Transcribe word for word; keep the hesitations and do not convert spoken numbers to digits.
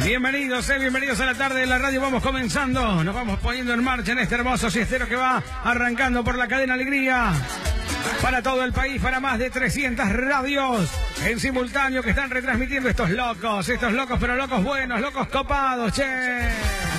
Bienvenidos, eh, bienvenidos a la tarde de la radio. Vamos comenzando, nos vamos poniendo en marcha en este hermoso siestero que va arrancando por la cadena Alegría. Para todo el país, para más de trescientas radios en simultáneo que están retransmitiendo estos locos, estos locos, pero locos buenos, locos copados, che.